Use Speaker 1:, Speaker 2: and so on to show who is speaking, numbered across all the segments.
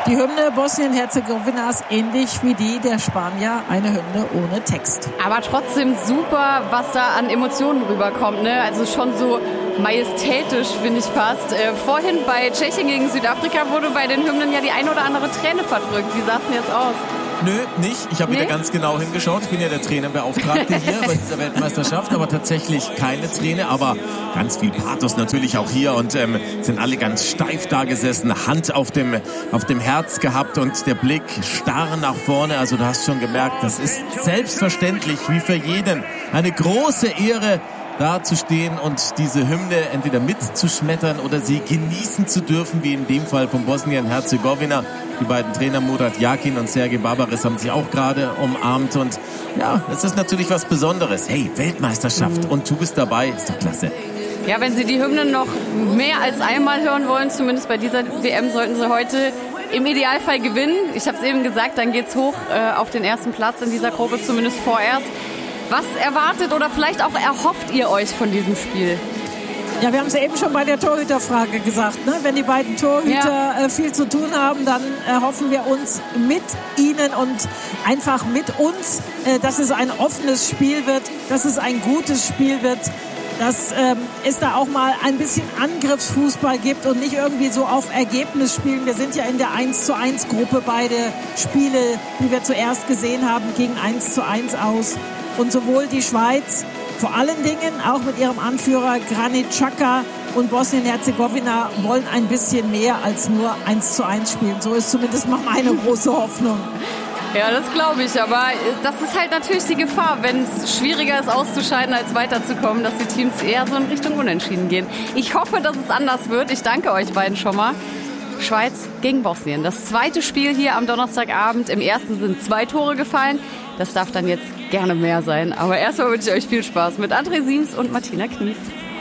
Speaker 1: Die Hymne Bosnien-Herzegowinas ähnlich wie die der Spanier, eine Hymne ohne Text.
Speaker 2: Aber trotzdem super, was da an Emotionen rüberkommt, ne? Also schon so majestätisch, finde ich fast. Vorhin bei Tschechien gegen Südafrika wurde bei den Hymnen ja die eine oder andere Träne verdrückt. Wie sah es denn jetzt aus?
Speaker 3: Nö, nicht. Ich habe wieder ganz genau hingeschaut. Ich bin ja der Trainerbeauftragte hier bei dieser Weltmeisterschaft, aber tatsächlich keine Träne, aber ganz viel Pathos natürlich auch hier und sind alle ganz steif da gesessen, Hand auf dem Herz gehabt und der Blick starr nach vorne. Also du hast schon gemerkt, das ist selbstverständlich wie für jeden eine große Ehre, da zu stehen und diese Hymne entweder mitzuschmettern oder sie genießen zu dürfen, wie in dem Fall von Bosnien-Herzegowina. Die beiden Trainer Murat Yakin und Sergej Barbaris haben sich auch gerade umarmt und ja, das ist natürlich was Besonderes. Hey, Weltmeisterschaft und du bist dabei, ist doch klasse.
Speaker 2: Ja, wenn Sie die Hymnen noch mehr als einmal hören wollen, zumindest bei dieser WM, sollten Sie heute im Idealfall gewinnen. Ich habe es eben gesagt, dann geht's hoch auf den ersten Platz in dieser Gruppe, zumindest vorerst. Was erwartet oder vielleicht auch erhofft ihr euch von diesem Spiel?
Speaker 1: Ja, wir haben es ja eben schon bei der Torhüterfrage gesagt, ne? Wenn die beiden Torhüter viel zu tun haben, dann erhoffen wir uns mit ihnen und einfach mit uns, dass es ein offenes Spiel wird, dass es ein gutes Spiel wird, dass es da auch mal ein bisschen Angriffsfußball gibt und nicht irgendwie so auf Ergebnis spielen. Wir sind ja in der 1:1 Gruppe, beide Spiele, die wir zuerst gesehen haben, gegen 1:1 aus. Und sowohl die Schweiz, vor allen Dingen auch mit ihrem Anführer Granit Xhaka und Bosnien-Herzegowina wollen ein bisschen mehr als nur 1:1 spielen. So ist zumindest mal meine große Hoffnung.
Speaker 2: Ja, das glaube ich, aber das ist halt natürlich die Gefahr, wenn es schwieriger ist auszuscheiden als weiterzukommen, dass die Teams eher so in Richtung Unentschieden gehen. Ich hoffe, dass es anders wird. Ich danke euch beiden schon mal. Schweiz gegen Bosnien. Das zweite Spiel hier am Donnerstagabend. Im ersten sind 2 Tore gefallen. Das darf dann jetzt gerne mehr sein. Aber erstmal wünsche ich euch viel Spaß mit André Siems und Martina Knief.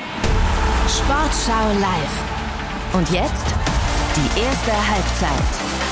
Speaker 4: Sportschau live. Und jetzt die erste Halbzeit.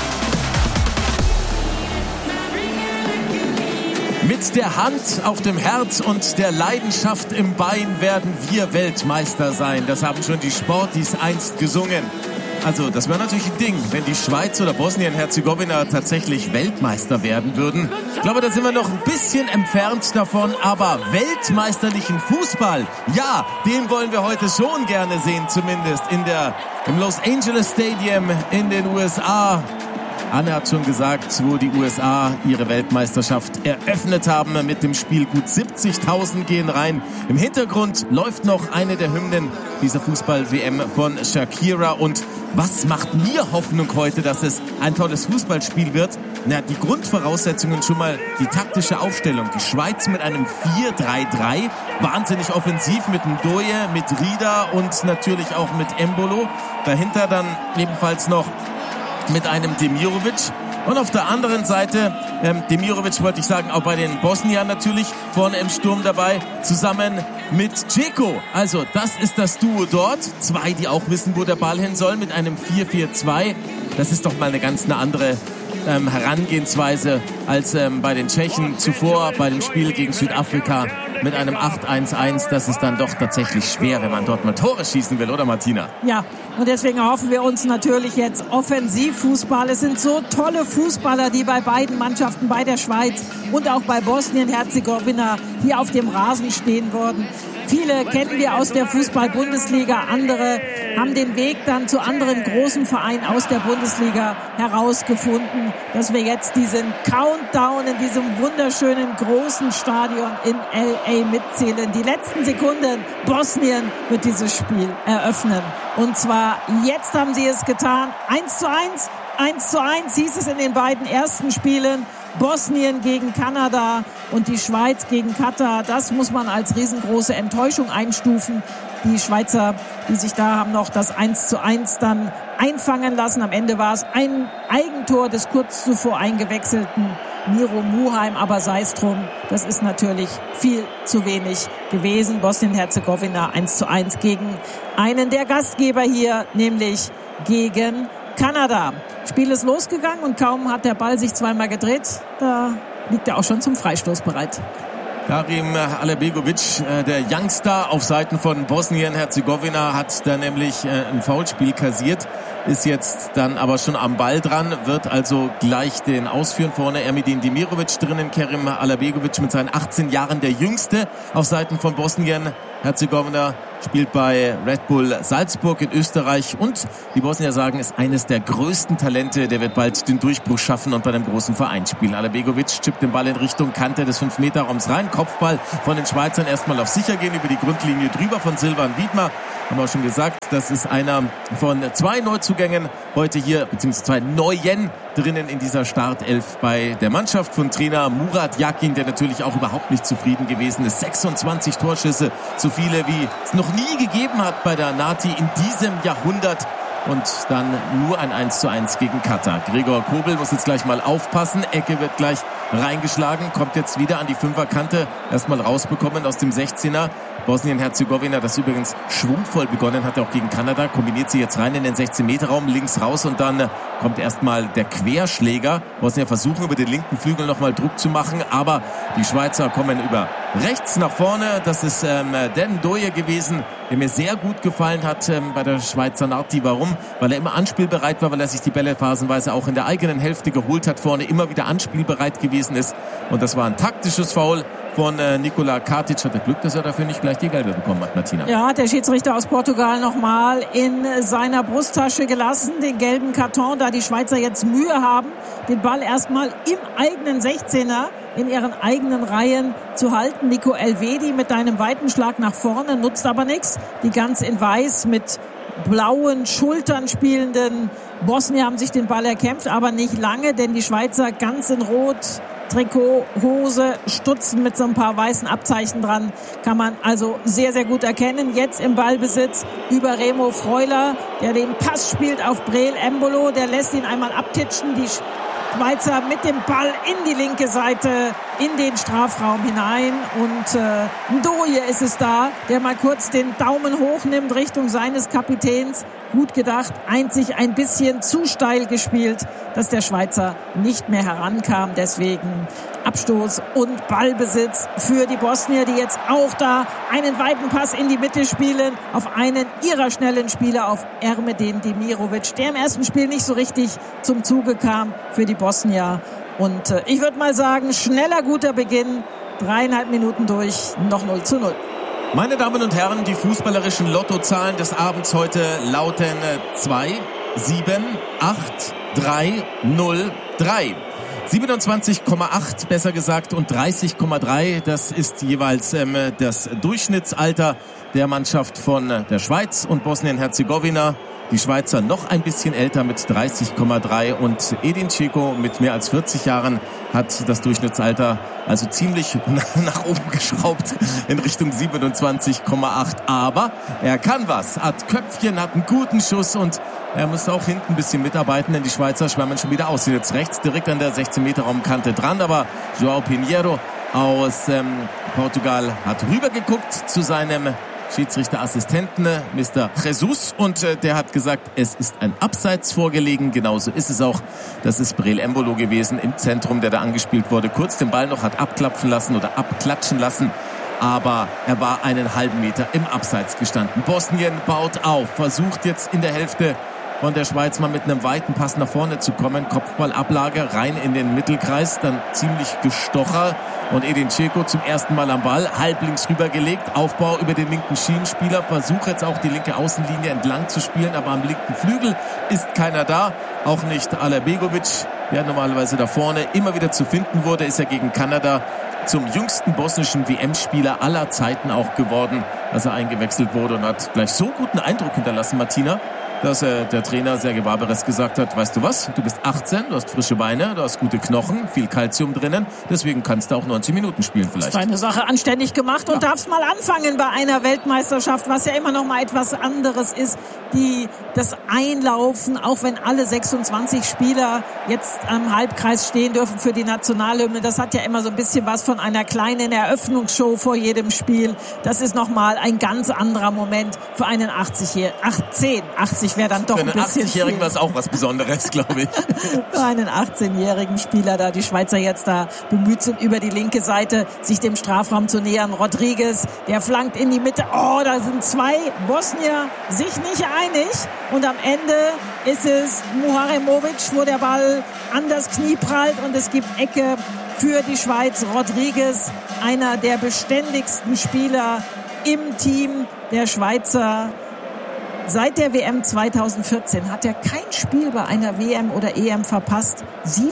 Speaker 3: Mit der Hand auf dem Herz und der Leidenschaft im Bein werden wir Weltmeister sein. Das haben schon die Sportis einst gesungen. Also das wäre natürlich ein Ding, wenn die Schweiz oder Bosnien-Herzegowina tatsächlich Weltmeister werden würden. Ich glaube, da sind wir noch ein bisschen entfernt davon, aber weltmeisterlichen Fußball, ja, den wollen wir heute schon gerne sehen, zumindest im Los Angeles Stadium in den USA. Anne hat schon gesagt, wo die USA ihre Weltmeisterschaft eröffnet haben mit dem Spiel. Gut 70.000 gehen rein. Im Hintergrund läuft noch eine der Hymnen dieser Fußball-WM von Shakira. Und was macht mir Hoffnung heute, dass es ein tolles Fußballspiel wird? Na, die Grundvoraussetzungen schon mal, die taktische Aufstellung. Die Schweiz mit einem 4-3-3, wahnsinnig offensiv mit Ndoye, mit Rida und natürlich auch mit Embolo. Dahinter dann ebenfalls noch mit einem Demirovic. Und auf der anderen Seite, Demirovic wollte ich sagen, auch bei den Bosniern natürlich vorne im Sturm dabei, zusammen mit Dzeko. Also das ist das Duo dort. 2, die auch wissen, wo der Ball hin soll, mit einem 4-4-2. Das ist doch mal eine ganz andere Herangehensweise als bei den Tschechen zuvor bei dem Spiel gegen Südafrika mit einem 8-1-1. Das ist dann doch tatsächlich schwer, wenn man dort mal Tore schießen will, oder Martina?
Speaker 1: Ja, und deswegen erhoffen wir uns natürlich jetzt Offensivfußball. Es sind so tolle Fußballer, die bei beiden Mannschaften, bei der Schweiz und auch bei Bosnien-Herzegowina hier auf dem Rasen stehen worden. Viele kennen wir aus der Fußball-Bundesliga, andere haben den Weg dann zu anderen großen Vereinen aus der Bundesliga herausgefunden, dass wir jetzt diesen Countdown in diesem wunderschönen großen Stadion in L.A. mitzählen. Die letzten Sekunden, Bosnien wird dieses Spiel eröffnen. Und zwar jetzt haben sie es getan. 1:1, 1:1 hieß es in den beiden ersten Spielen. Bosnien gegen Kanada und die Schweiz gegen Katar. Das muss man als riesengroße Enttäuschung einstufen. Die Schweizer, die sich da haben noch das 1:1 dann einfangen lassen. Am Ende war es ein Eigentor des kurz zuvor eingewechselten Miro Muheim, aber sei es drum, das ist natürlich viel zu wenig gewesen. Bosnien-Herzegowina 1:1 gegen einen der Gastgeber hier, nämlich gegen Kanada. Spiel ist losgegangen und kaum hat der Ball sich zweimal gedreht, da liegt er auch schon zum Freistoß bereit.
Speaker 3: Karim Alebegovic, der Youngster auf Seiten von Bosnien-Herzegowina, hat da nämlich ein Foulspiel kassiert, ist jetzt dann aber schon am Ball dran, wird also gleich den ausführen. Vorne Ermedin Demirovic drinnen, Karim Alebegovic mit seinen 18 Jahren der Jüngste auf Seiten von Bosnien-Herzegowina, spielt bei Red Bull Salzburg in Österreich und die Bosnier sagen, ist eines der größten Talente, der wird bald den Durchbruch schaffen und bei einem großen Verein spielen. Alebegovic chippt den Ball in Richtung Kante des 5-Meter-Raums rein, Kopfball von den Schweizern erstmal auf sicher gehen, über die Grundlinie drüber von Silvan Wiedmer. Haben wir auch schon gesagt, das ist einer von 2 Neuzugängen heute hier, beziehungsweise 2 Neuen drinnen in dieser Startelf bei der Mannschaft von Trainer Murat Yakin, der natürlich auch überhaupt nicht zufrieden gewesen ist. 26 Torschüsse, so viele wie es noch nie gegeben hat bei der Nati in diesem Jahrhundert. Und dann nur ein 1:1 gegen Katar. Gregor Kobel muss jetzt gleich mal aufpassen. Ecke wird gleich reingeschlagen, kommt jetzt wieder an die Fünferkante. Erstmal rausbekommen aus dem 16er. Bosnien-Herzegowina, das übrigens schwungvoll begonnen hat, auch gegen Kanada, kombiniert sie jetzt rein in den 16-Meter-Raum, links raus und dann kommt erstmal der Querschläger. Bosnier versuchen über den linken Flügel nochmal Druck zu machen, aber die Schweizer kommen über rechts nach vorne. Das ist Dan Doye gewesen, der mir sehr gut gefallen hat bei der Schweizer Nati. Warum? Weil er immer anspielbereit war, weil er sich die Bälle phasenweise auch in der eigenen Hälfte geholt hat, vorne immer wieder anspielbereit gewesen ist. Und das war ein taktisches Foul von Nikola Katic. Hat er Glück, dass er dafür nicht gleich die Gelbe bekommen hat, Martina.
Speaker 1: Ja, hat der Schiedsrichter aus Portugal nochmal in seiner Brusttasche gelassen, den gelben Karton, da die Schweizer jetzt Mühe haben, den Ball erstmal im eigenen 16er, in ihren eigenen Reihen zu halten. Nico Elvedi mit einem weiten Schlag nach vorne, nutzt aber nichts. Die ganz in weiß mit blauen Schultern spielenden Bosnier haben sich den Ball erkämpft, aber nicht lange, denn die Schweizer ganz in Rot, Trikot, Hose, Stutzen mit so ein paar weißen Abzeichen dran, kann man also sehr, sehr gut erkennen. Jetzt im Ballbesitz über Remo Freuler, der den Pass spielt auf Breel Embolo, der lässt ihn einmal abtitschen, die Schweizer mit dem Ball in die linke Seite, in den Strafraum hinein und Ndoye ist es da, der mal kurz den Daumen hoch nimmt Richtung seines Kapitäns. Gut gedacht, einzig ein bisschen zu steil gespielt, dass der Schweizer nicht mehr herankam. Deswegen Abstoß und Ballbesitz für die Bosnier, die jetzt auch da einen weiten Pass in die Mitte spielen auf einen ihrer schnellen Spieler, auf Ermedin Demirovic, der im ersten Spiel nicht so richtig zum Zuge kam für die Bosnier. Und ich würde mal sagen, schneller, guter Beginn, 3,5 Minuten durch, noch 0:0.
Speaker 3: Meine Damen und Herren, die fußballerischen Lottozahlen des Abends heute lauten 2, 7, 8, 3, 0, 3. 27,8 besser gesagt und 30,3. Das ist jeweils das Durchschnittsalter der Mannschaft von der Schweiz und Bosnien-Herzegowina. Die Schweizer noch ein bisschen älter mit 30,3 und Edin Dzeko mit mehr als 40 Jahren hat das Durchschnittsalter also ziemlich nach oben geschraubt in Richtung 27,8. Aber er kann was, hat Köpfchen, hat einen guten Schuss und er muss auch hinten ein bisschen mitarbeiten, denn die Schweizer schwammen schon wieder aus. Sind jetzt rechts direkt an der 16-Meter-Raumkante dran, aber João Pinheiro aus Portugal hat rübergeguckt zu seinem Schiedsrichterassistenten, Mr. Jesus, und der hat gesagt, es ist ein Abseits vorgelegen. Genauso ist es auch. Das ist Breel Embolo gewesen im Zentrum, der da angespielt wurde. Kurz den Ball noch hat abklapfen lassen oder abklatschen lassen. Aber er war einen halben Meter im Abseits gestanden. Bosnien baut auf, versucht jetzt in der Hälfte von der Schweiz mal mit einem weiten Pass nach vorne zu kommen. Kopfballablage rein in den Mittelkreis, dann ziemlich gestocher. Und Edin Dzeko zum ersten Mal am Ball, halblinks rübergelegt, Aufbau über den linken Schienenspieler, versucht jetzt auch die linke Außenlinie entlang zu spielen, aber am linken Flügel ist keiner da, auch nicht Alebegovic, der normalerweise da vorne immer wieder zu finden wurde, ist er gegen Kanada zum jüngsten bosnischen WM-Spieler aller Zeiten auch geworden, als er eingewechselt wurde und hat gleich so guten Eindruck hinterlassen, Martina, dass der Trainer Serge Barbares gesagt hat, weißt du was, du bist 18, du hast frische Beine, du hast gute Knochen, viel Kalzium drinnen, deswegen kannst du auch 90 Minuten spielen vielleicht.
Speaker 1: Deine Sache anständig gemacht und darfst mal anfangen bei einer Weltmeisterschaft, was ja immer noch mal etwas anderes ist, das Einlaufen, auch wenn alle 26 Spieler jetzt am Halbkreis stehen dürfen für die Nationalhymne, das hat ja immer so ein bisschen was von einer kleinen Eröffnungsshow vor jedem Spiel. Das ist noch mal ein ganz anderer Moment für einen 80 80 wäre dann doch ein bisschen
Speaker 3: Für einen 80-Jährigen war es auch was Besonderes, glaube ich.
Speaker 1: Für einen 18-jährigen Spieler, da die Schweizer jetzt da bemüht sind, über die linke Seite sich dem Strafraum zu nähern. Rodriguez, der flankt in die Mitte. Oh, da sind zwei Bosnier sich nicht einig. Und am Ende ist es Muharemovic, wo der Ball an das Knie prallt und es gibt Ecke für die Schweiz. Rodriguez, einer der beständigsten Spieler im Team der Schweizer. Seit der WM 2014 hat er kein Spiel bei einer WM oder EM verpasst.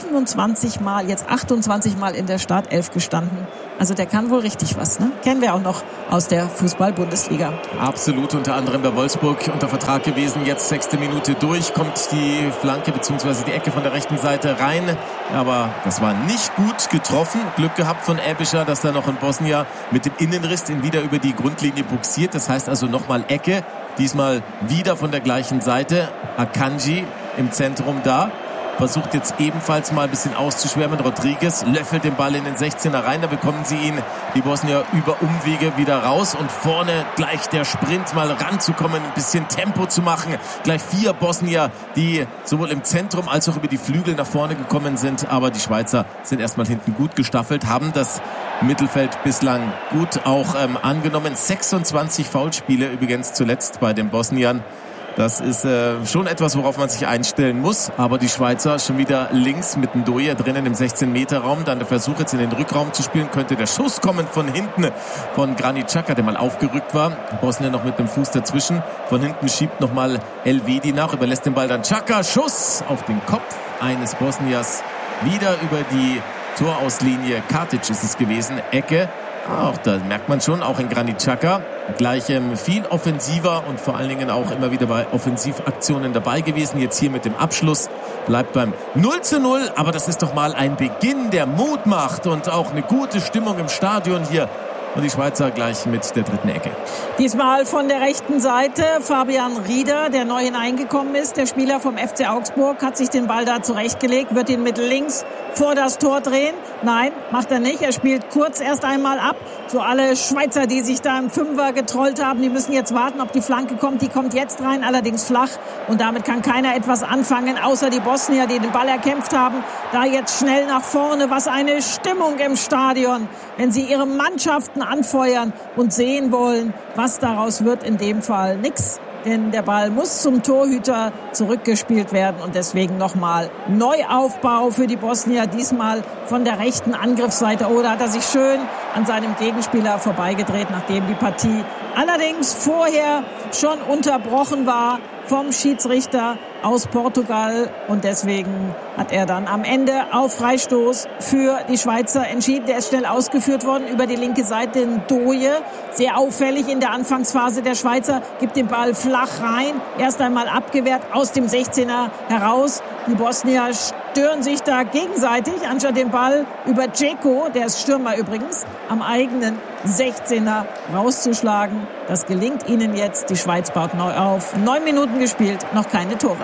Speaker 1: 27 Mal, jetzt 28 Mal in der Startelf gestanden. Also der kann wohl richtig was, ne? Kennen wir auch noch aus der Fußball-Bundesliga.
Speaker 3: Absolut, unter anderem bei Wolfsburg unter Vertrag gewesen. Jetzt 6. Minute durch, kommt die Flanke bzw. die Ecke von der rechten Seite rein. Aber das war nicht gut getroffen. Glück gehabt von Ebischer, dass da noch ein Bosnier mit dem Innenriss ihn wieder über die Grundlinie buxiert. Das heißt also nochmal Ecke. Diesmal wieder von der gleichen Seite. Akanji im Zentrum da. Versucht jetzt ebenfalls mal ein bisschen auszuschwärmen. Rodriguez löffelt den Ball in den 16er rein. Da bekommen sie ihn, die Bosnier, über Umwege wieder raus. Und vorne gleich der Sprint, mal ranzukommen, ein bisschen Tempo zu machen. Gleich 4 Bosnier, die sowohl im Zentrum als auch über die Flügel nach vorne gekommen sind. Aber die Schweizer sind erstmal hinten gut gestaffelt, haben das Mittelfeld bislang gut auch angenommen. 26 Foulspiele übrigens zuletzt bei den Bosniern. Das ist schon etwas, worauf man sich einstellen muss. Aber die Schweizer schon wieder links mit Ndoye drinnen im 16-Meter-Raum. Dann der Versuch jetzt in den Rückraum zu spielen. Könnte der Schuss kommen von hinten von Granit Xhaka, der mal aufgerückt war. Bosnien noch mit dem Fuß dazwischen. Von hinten schiebt nochmal Elvedi nach. Überlässt den Ball dann Xhaka. Schuss auf den Kopf eines Bosniers. Wieder über die Torauslinie. Kartic ist es gewesen. Ecke. Auch da merkt man schon, auch in Granit Xhaka gleich viel offensiver und vor allen Dingen auch immer wieder bei Offensivaktionen dabei gewesen. Jetzt hier mit dem Abschluss bleibt beim 0:0, aber das ist doch mal ein Beginn, der Mut macht und auch eine gute Stimmung im Stadion hier. Und die Schweizer gleich mit der dritten Ecke.
Speaker 1: Diesmal von der rechten Seite Fabian Rieder, der neu hineingekommen ist. Der Spieler vom FC Augsburg hat sich den Ball da zurechtgelegt, wird ihn mit links vor das Tor drehen. Nein, macht er nicht. Er spielt kurz erst einmal ab. So alle Schweizer, die sich da im Fünfer getrollt haben, die müssen jetzt warten, ob die Flanke kommt. Die kommt jetzt rein, allerdings flach. Und damit kann keiner etwas anfangen, außer die Bosnier, die den Ball erkämpft haben. Da jetzt schnell nach vorne. Was eine Stimmung im Stadion, wenn sie ihre Mannschaften anfeuern und sehen wollen, was daraus wird. In dem Fall nix. Denn der Ball muss zum Torhüter zurückgespielt werden und deswegen nochmal Neuaufbau für die Bosnier, diesmal von der rechten Angriffsseite. Oh, da hat er sich schön an seinem Gegenspieler vorbeigedreht, nachdem die Partie allerdings vorher schon unterbrochen war vom Schiedsrichter aus Portugal und deswegen hat er dann am Ende auf Freistoß für die Schweizer entschieden. Der ist schnell ausgeführt worden über die linke Seite. Ndoye, sehr auffällig in der Anfangsphase der Schweizer, gibt den Ball flach rein, erst einmal abgewehrt aus dem 16er heraus. Die Bosnier stören sich da gegenseitig, anstatt den Ball über Dzeko, der ist Stürmer übrigens, am eigenen 16er rauszuschlagen. Das gelingt ihnen jetzt. Die Schweiz baut neu auf. 9 Minuten gespielt, noch keine Tore.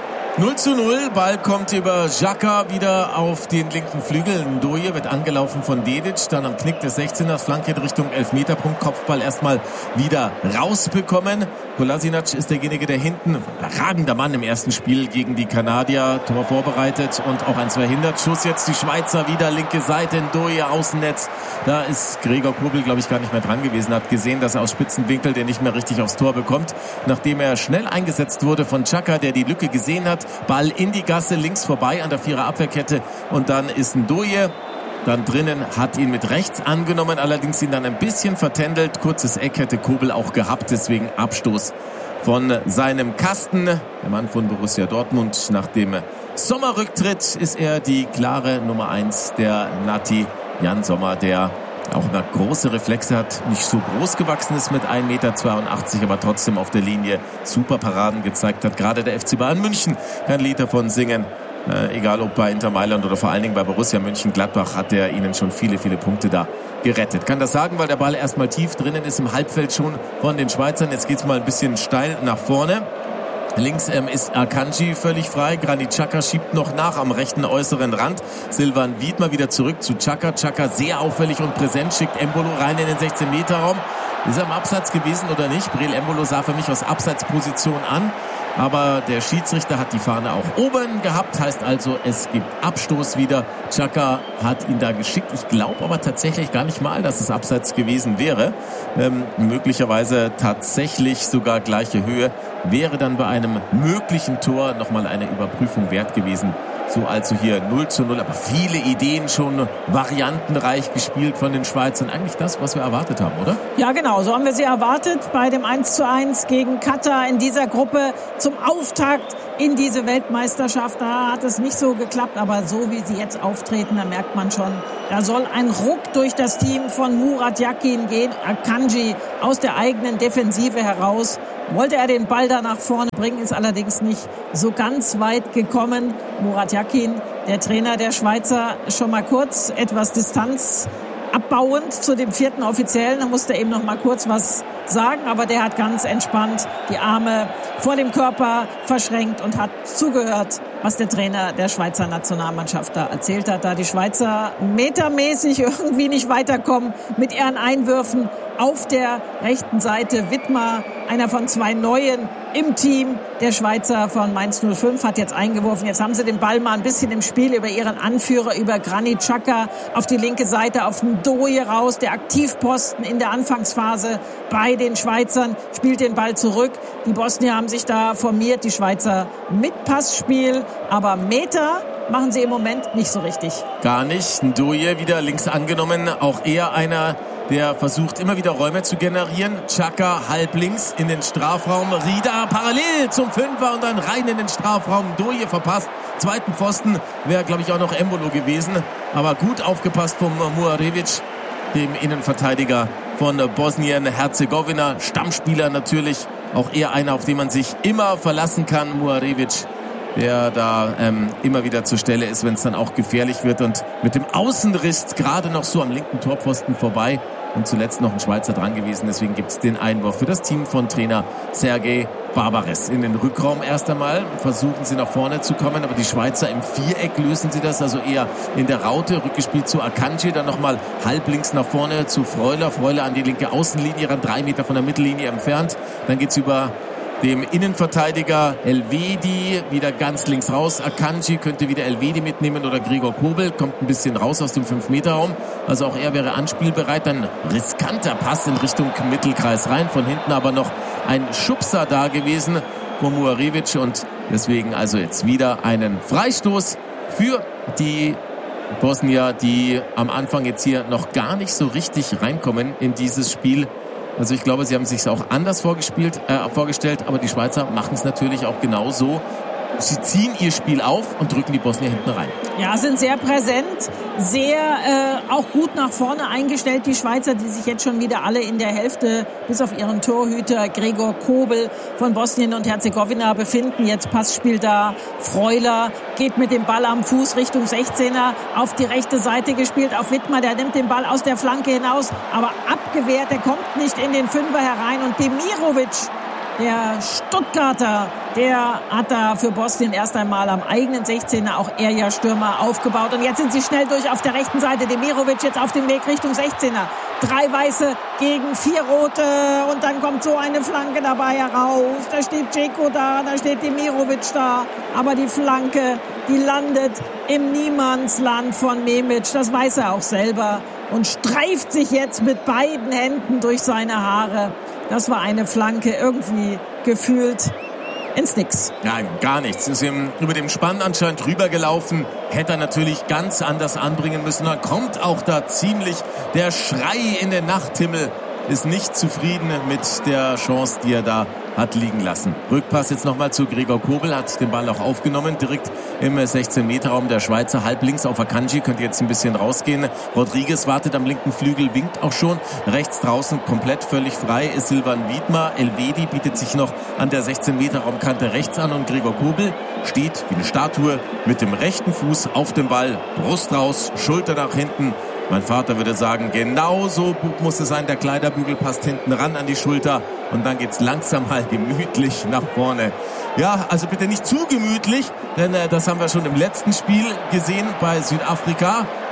Speaker 3: 0:0, Ball kommt über Xhaka wieder auf den linken Flügel. Ndoye wird angelaufen von Dedic, dann am Knick des 16ers, Flanke in Richtung Elfmeterpunkt, Kopfball erstmal wieder rausbekommen. Kolasinac ist derjenige, der hinten, überragender Mann im ersten Spiel gegen die Kanadier, Tor vorbereitet und auch eins verhindert. Schuss jetzt die Schweizer, wieder linke Seite, Ndoye, Außennetz. Da ist Gregor Kobel, glaube ich, gar nicht mehr dran gewesen, hat gesehen, dass er aus Spitzenwinkel den nicht mehr richtig aufs Tor bekommt. Nachdem er schnell eingesetzt wurde von Xhaka, der die Lücke gesehen hat, Ball in die Gasse, links vorbei an der 4er Abwehrkette und dann ist Ndoye dann drinnen, hat ihn mit rechts angenommen, allerdings ihn dann ein bisschen vertändelt. Kurzes Eck hätte Kobel auch gehabt, deswegen Abstoß von seinem Kasten. Der Mann von Borussia Dortmund, nach dem Sommerrücktritt ist er die klare Nummer 1 der Nati. Jan Sommer, der auch immer große Reflexe hat, nicht so groß gewachsen ist mit 1,82 Meter, aber trotzdem auf der Linie super Paraden gezeigt hat. Gerade der FC Bayern München kann ein Lied davon singen. Egal ob bei Inter Mailand oder vor allen Dingen bei Borussia Mönchengladbach, hat er ihnen schon viele, viele Punkte da gerettet. Kann das sagen, weil der Ball erstmal tief drinnen ist im Halbfeld schon von den Schweizern. Jetzt geht's mal ein bisschen steil nach vorne. Links ist Akanji völlig frei. Granit Xhaka schiebt noch nach am rechten äußeren Rand. Silvan Wiedmer wieder zurück zu Xhaka. Xhaka sehr auffällig und präsent, schickt Embolo rein in den 16-Meter-Raum. Ist er im Abseits gewesen oder nicht? Breel Embolo sah für mich aus Abseitsposition an. Aber der Schiedsrichter hat die Fahne auch oben gehabt, heißt also, es gibt Abstoß wieder. Xhaka hat ihn da geschickt. Ich glaube aber tatsächlich gar nicht mal, dass es abseits gewesen wäre. Möglicherweise tatsächlich sogar gleiche Höhe. Wäre dann bei einem möglichen Tor nochmal eine Überprüfung wert gewesen. So also hier 0:0, aber viele Ideen schon variantenreich gespielt von den Schweizern. Eigentlich das, was wir erwartet haben, oder?
Speaker 1: Ja, genau, so haben wir sie erwartet bei dem 1:1 gegen Katar in dieser Gruppe zum Auftakt in diese Weltmeisterschaft. Da hat es nicht so geklappt, aber so wie sie jetzt auftreten, da merkt man schon, da soll ein Ruck durch das Team von Murat Yakin gehen. Akanji aus der eigenen Defensive heraus. Wollte er den Ball da nach vorne bringen, ist allerdings nicht so ganz weit gekommen. Murat Yakin, der Trainer der Schweizer, schon mal kurz etwas Distanz abbauend zu dem 4. Offiziellen. Da musste eben noch mal kurz was sagen, aber der hat ganz entspannt die Arme vor dem Körper verschränkt und hat zugehört, was der Trainer der Schweizer Nationalmannschaft da erzählt hat. Da die Schweizer metermäßig irgendwie nicht weiterkommen mit ihren Einwürfen auf der rechten Seite. Wittmer, einer von 2 Neuen im Team der Schweizer von Mainz 05, hat jetzt eingeworfen. Jetzt haben sie den Ball mal ein bisschen im Spiel über ihren Anführer, über Granit Xhaka auf die linke Seite, auf den Ndoye raus, der Aktivposten in der Anfangsphase bei den Schweizern, spielt den Ball zurück. Die Bosnier haben sich da formiert, die Schweizer mit Passspiel, aber Meter machen sie im Moment nicht so richtig.
Speaker 3: Gar nicht. Ndoye wieder links angenommen, auch eher einer, der versucht immer wieder Räume zu generieren. Xhaka halblinks in den Strafraum. Rida parallel zum Fünfer und dann rein in den Strafraum. Ndoye verpasst. Zweiten Pfosten wäre, glaube ich, auch noch Embolo gewesen. Aber gut aufgepasst vom Muarevic, dem Innenverteidiger von Bosnien-Herzegowina. Stammspieler natürlich. Auch eher einer, auf den man sich immer verlassen kann. Muarevic, der da immer wieder zur Stelle ist, wenn es dann auch gefährlich wird. Und mit dem Außenriss gerade noch so am linken Torpfosten vorbei. Und zuletzt noch ein Schweizer dran gewesen. Deswegen gibt es den Einwurf für das Team von Trainer Sergej Barbares. In den Rückraum erst einmal versuchen sie nach vorne zu kommen. Aber die Schweizer im Viereck lösen sie das. Also eher in der Raute. Rückgespielt zu Akanji. Dann nochmal halblinks nach vorne zu Freuler. Freuler an die linke Außenlinie ran. 3 Meter von der Mittellinie entfernt. Dann geht's über dem Innenverteidiger Elvedi wieder ganz links raus. Akanji könnte wieder Elvedi mitnehmen oder Gregor Kobel, kommt ein bisschen raus aus dem 5-Meter-Raum. Also auch er wäre anspielbereit. Dann riskanter Pass in Richtung Mittelkreis rein. Von hinten aber noch ein Schubser da gewesen von Muarevic und deswegen also jetzt wieder einen Freistoß für die Bosnier, die am Anfang jetzt hier noch gar nicht so richtig reinkommen in dieses Spiel. Also ich glaube, sie haben es sich auch anders vorgestellt, aber die Schweizer machen es natürlich auch genau so. Sie ziehen ihr Spiel auf und drücken die Bosnier hinten rein.
Speaker 1: Ja, sind sehr präsent, sehr auch gut nach vorne eingestellt, die Schweizer, die sich jetzt schon wieder alle in der Hälfte bis auf ihren Torhüter Gregor Kobel von Bosnien und Herzegowina befinden. Jetzt Passspiel da, Freuler geht mit dem Ball am Fuß Richtung 16er auf die rechte Seite gespielt, auf Wittmer, der nimmt den Ball aus der Flanke hinaus, aber abgewehrt, der kommt nicht in den Fünfer herein und Demirovic, der Stuttgarter, der hat da für Bosnien erst einmal am eigenen 16er auch Area-Stürmer aufgebaut. Und jetzt sind sie schnell durch auf der rechten Seite. Demirovic jetzt auf dem Weg Richtung 16er. 3 Weiße gegen 4 Rote. Und dann kommt so eine Flanke dabei heraus. Da steht Dzeko da, da steht Demirovic da. Aber die Flanke, die landet im Niemandsland von Memic. Das weiß er auch selber. Und streift sich jetzt mit beiden Händen durch seine Haare. Das war eine Flanke, irgendwie gefühlt ins Nix.
Speaker 3: Ja, gar nichts. Ist ihm über dem Spann anscheinend rübergelaufen. Hätte er natürlich ganz anders anbringen müssen. Dann kommt auch da ziemlich der Schrei in den Nachthimmel. Ist nicht zufrieden mit der Chance, die er da hat liegen lassen. Rückpass jetzt nochmal zu Gregor Kobel, hat den Ball auch aufgenommen, direkt im 16-Meter-Raum. Der Schweizer halblinks auf Akanji, könnte jetzt ein bisschen rausgehen. Rodriguez wartet am linken Flügel, winkt auch schon. Rechts draußen komplett völlig frei ist Silvan Wiedmer. Elvedi bietet sich noch an der 16-Meter-Raumkante rechts an und Gregor Kobel steht wie eine Statue mit dem rechten Fuß auf dem Ball, Brust raus, Schulter nach hinten. Mein Vater würde sagen, genau so muss es sein. Der Kleiderbügel passt hinten ran an die Schulter und dann geht's langsam mal gemütlich nach vorne. Ja, also bitte nicht zu gemütlich, denn das haben wir schon im letzten Spiel gesehen bei Südafrika.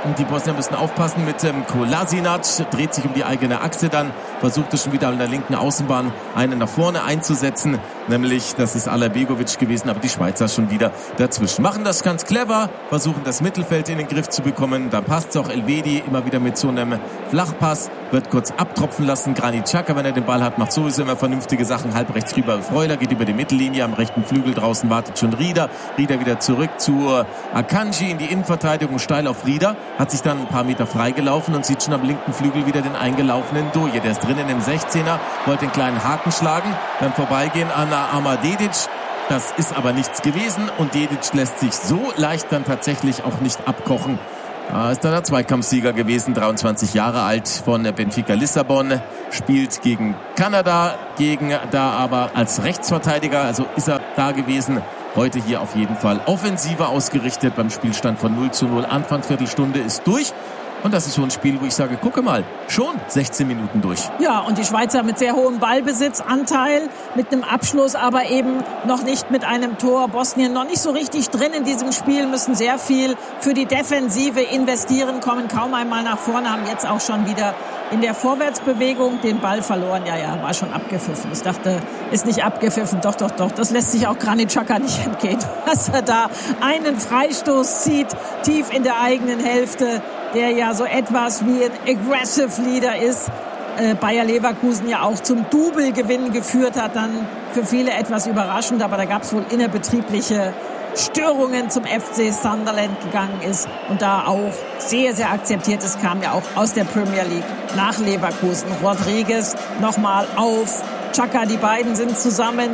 Speaker 3: Und die Bosnier müssen aufpassen mit Kolasinac, dreht sich um die eigene Achse dann, versucht es schon wieder an der linken Außenbahn einen nach vorne einzusetzen, nämlich das ist Alajbegovic gewesen, aber die Schweizer schon wieder dazwischen. Machen das ganz clever, versuchen das Mittelfeld in den Griff zu bekommen, dann passt es auch Elvedi immer wieder mit so einem Flachpass, wird kurz abtropfen lassen, Granit Xhaka, wenn er den Ball hat, macht sowieso immer vernünftige Sachen, halb rechts rüber Freuler, geht über die Mittellinie, am rechten Flügel draußen wartet schon Rieder wieder zurück zu Akanji in die Innenverteidigung, steil auf Rieder, hat sich dann ein paar Meter freigelaufen und sieht schon am linken Flügel wieder den eingelaufenen Doje. Der ist drinnen im 16er, wollte den kleinen Haken schlagen, dann vorbeigehen an Amar Dedic. Das ist aber nichts gewesen und Dedic lässt sich so leicht dann tatsächlich auch nicht abkochen. Ist dann der Zweikampfsieger gewesen, 23 Jahre alt von Benfica Lissabon, spielt gegen Kanada, da aber als Rechtsverteidiger, also ist er da gewesen. Heute hier auf jeden Fall offensiver ausgerichtet beim Spielstand von 0:0. Anfangsviertelstunde ist durch. Und das ist so ein Spiel, wo ich sage, gucke mal, schon 16 Minuten durch.
Speaker 1: Ja, und die Schweizer mit sehr hohem Ballbesitzanteil, mit einem Abschluss, aber eben noch nicht mit einem Tor. Bosnien noch nicht so richtig drin in diesem Spiel, müssen sehr viel für die Defensive investieren, kommen kaum einmal nach vorne, haben jetzt auch schon wieder in der Vorwärtsbewegung den Ball verloren. Ja, war schon abgepfiffen. Ich dachte, ist nicht abgepfiffen. Doch. Das lässt sich auch Granit Xhaka nicht entgehen. Dass er da einen Freistoß zieht, tief in der eigenen Hälfte, der ja so etwas wie ein Aggressive Leader ist. Bayer Leverkusen ja auch zum Double-Gewinn geführt hat. Dann für viele etwas überraschend, aber da gab es wohl innerbetriebliche Störungen zum FC Sunderland gegangen ist und da auch sehr, sehr akzeptiert ist, kam ja auch aus der Premier League nach Leverkusen. Rodriguez nochmal auf Xhaka, die beiden sind zusammen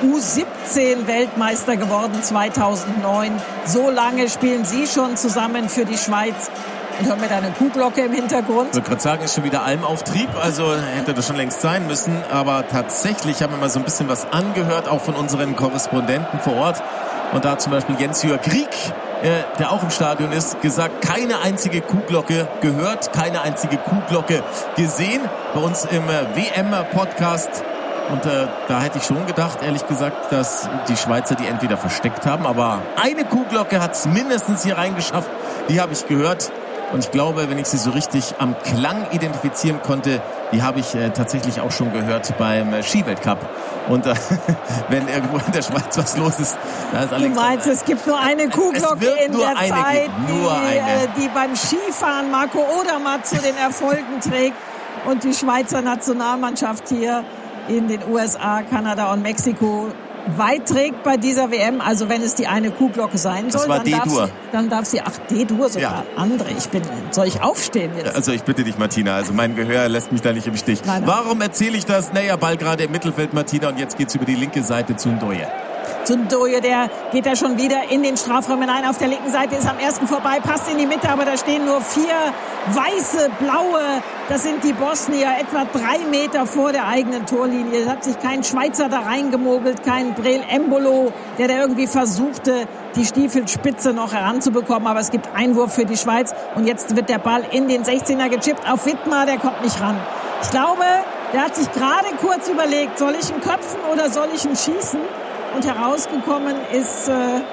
Speaker 1: U17 Weltmeister geworden 2009. So lange spielen sie schon zusammen für die Schweiz. Und hören wir da eine Kuhglocke im Hintergrund.
Speaker 3: Ich würde gerade sagen, ist schon wieder Almauftrieb, also hätte das schon längst sein müssen. Aber tatsächlich haben wir mal so ein bisschen was angehört, auch von unseren Korrespondenten vor Ort. Und da hat zum Beispiel Jens-Jürg Krieg, der auch im Stadion ist, gesagt, keine einzige Kuhglocke gehört, keine einzige Kuhglocke gesehen. Bei uns im WM-Podcast. Und da hätte ich schon gedacht, ehrlich gesagt, dass die Schweizer die entweder versteckt haben. Aber eine Kuhglocke hat es mindestens hier reingeschafft. Die habe ich gehört. Und ich glaube, wenn ich sie so richtig am Klang identifizieren konnte, die habe ich tatsächlich auch schon gehört beim Skiweltcup. Und wenn irgendwo in der Schweiz was los ist, da ist Alexander.
Speaker 1: Du meinst, es gibt nur eine Kuhglocke in der Zeit, die beim Skifahren Marco Odermatt zu den Erfolgen trägt. Und die Schweizer Nationalmannschaft hier in den USA, Kanada und Mexiko weit trägt bei dieser WM, also wenn es die eine Kuhglocke sein soll, dann darf sie, D-Dur sogar, ja. Andere, soll ich aufstehen jetzt?
Speaker 3: Also ich bitte dich, Martina, also mein Gehör lässt mich da nicht im Stich. Nein. Warum erzähle ich das? Naja, Ball gerade im Mittelfeld, Martina, und jetzt geht's über die linke Seite zu Ndoye.
Speaker 1: Ndoye, der geht da schon wieder in den Strafraum hinein. Auf der linken Seite ist am ersten vorbei, passt in die Mitte, aber da stehen nur 4 weiße, blaue. Das sind die Bosnier, etwa 3 Meter vor der eigenen Torlinie. Es hat sich kein Schweizer da reingemogelt, kein Breel Embolo, der da irgendwie versuchte, die Stiefelspitze noch heranzubekommen. Aber es gibt Einwurf für die Schweiz. Und jetzt wird der Ball in den 16er gechippt auf Widmer, der kommt nicht ran. Ich glaube, der hat sich gerade kurz überlegt, soll ich ihn köpfen oder soll ich ihn schießen? Und herausgekommen ist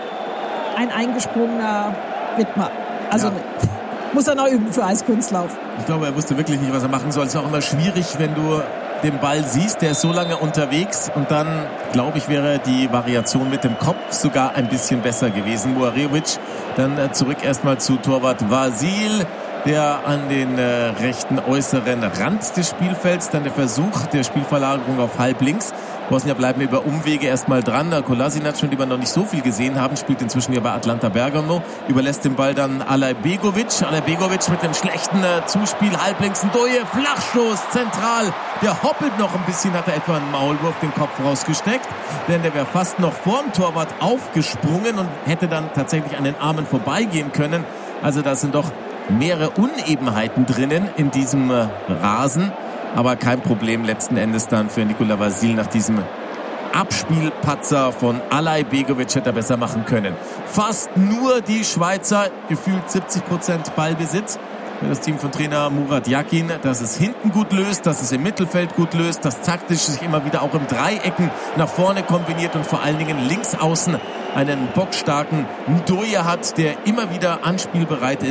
Speaker 1: ein eingesprungener Widmer. Also ja. Muss er noch üben für Eiskunstlauf.
Speaker 3: Ich glaube, er wusste wirklich nicht, was er machen soll. Es ist auch immer schwierig, wenn du den Ball siehst, der ist so lange unterwegs. Und dann, glaube ich, wäre die Variation mit dem Kopf sogar ein bisschen besser gewesen. Muarevic dann zurück erstmal zu Torwart Vasil, der an den rechten äußeren Rand des Spielfelds, dann der Versuch der Spielverlagerung auf halb links. Bosnier bleiben über Umwege erstmal dran. Kolasinac, von dem wir noch nicht so viel gesehen haben, spielt inzwischen hier bei Atlanta Bergamo, überlässt den Ball dann Alajbegovic. Alajbegovic mit dem schlechten Zuspiel, halblinks Ndoye, Flachstoß, zentral. Der hoppelt noch ein bisschen, hat er etwa einen Maulwurf den Kopf rausgesteckt, denn der wäre fast noch vorm Torwart aufgesprungen und hätte dann tatsächlich an den Armen vorbeigehen können. Also da sind doch mehrere Unebenheiten drinnen in diesem Rasen. Aber kein Problem letzten Endes dann für Nikola Vasil nach diesem Abspielpatzer von Alajbegovic, hätte er besser machen können. Fast nur die Schweizer, gefühlt 70% Ballbesitz. Für das Team von Trainer Murat Yakin, dass es hinten gut löst, dass es im Mittelfeld gut löst, dass taktisch sich immer wieder auch im Dreiecken nach vorne kombiniert und vor allen Dingen links außen einen bockstarken Ndoye hat, der immer wieder anspielbereit ist.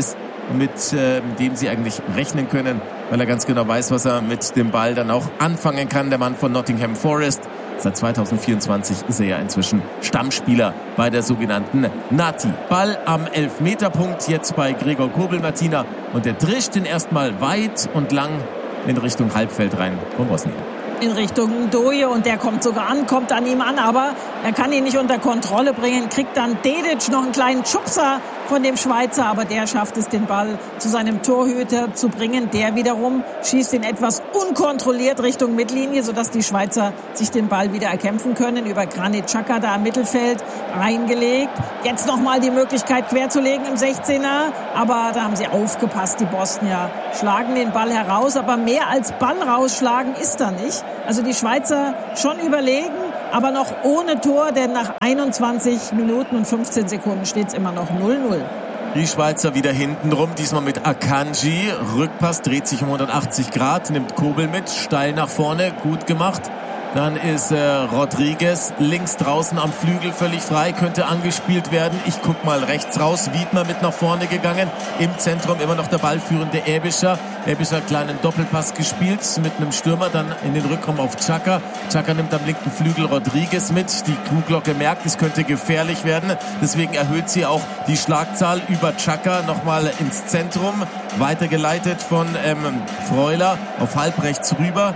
Speaker 3: mit dem sie eigentlich rechnen können, weil er ganz genau weiß, was er mit dem Ball dann auch anfangen kann. Der Mann von Nottingham Forest. Seit 2024 ist er ja inzwischen Stammspieler bei der sogenannten Nati. Ball am Elfmeterpunkt jetzt bei Gregor Kobel, Martina. Und der drischt den erstmal weit und lang in Richtung Halbfeld rein von Bosnien.
Speaker 1: In Richtung Ndoye und der kommt sogar an, kommt an ihm an, aber er kann ihn nicht unter Kontrolle bringen, kriegt dann Dedic noch einen kleinen Schubser von dem Schweizer, aber der schafft es, den Ball zu seinem Torhüter zu bringen. Der wiederum schießt ihn etwas unkontrolliert Richtung Mittellinie, sodass die Schweizer sich den Ball wieder erkämpfen können. Über Granit Xhaka da im Mittelfeld reingelegt. Jetzt nochmal die Möglichkeit querzulegen im 16er, aber da haben sie aufgepasst, die Bosnier. Schlagen den Ball heraus, aber mehr als Ball rausschlagen ist da nicht. Also die Schweizer schon überlegen, aber noch ohne Tor, denn nach 21 Minuten und 15 Sekunden steht es immer noch 0-0.
Speaker 3: Die Schweizer wieder hinten rum, diesmal mit Akanji. Rückpass, dreht sich um 180 Grad, nimmt Kobel mit, steil nach vorne, gut gemacht. Dann ist Rodriguez links draußen am Flügel völlig frei, könnte angespielt werden. Ich guck mal rechts raus, Wiedmer mit nach vorne gegangen. Im Zentrum immer noch der ballführende Ebischer. Ebischer kleinen Doppelpass gespielt mit einem Stürmer, dann in den Rückraum auf Xhaka. Xhaka nimmt am linken Flügel Rodriguez mit. Die Kuhglocke merkt, es könnte gefährlich werden. Deswegen erhöht sie auch die Schlagzahl über Xhaka nochmal ins Zentrum. Weitergeleitet von Freuler auf halb rechts rüber.